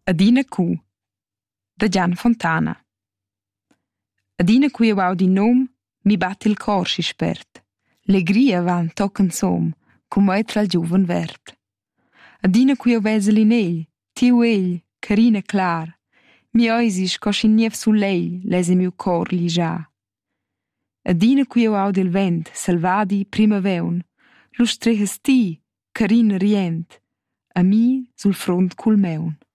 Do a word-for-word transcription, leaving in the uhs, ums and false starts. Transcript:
Adina cu, da Gian Fontana. Adina cu io au di nom, mi batte il cor si spert. Legria van tocken som, cum mai tra il giuven vert. Adina cu io vesel in egl, tiu egl, carina clar. Mi oisis cos in niev sul leil, lese miu cor li già. Adina cu io au del vent, salvadi prima veun. Lu strehes ti, carina rient, a mi sul front cul meun.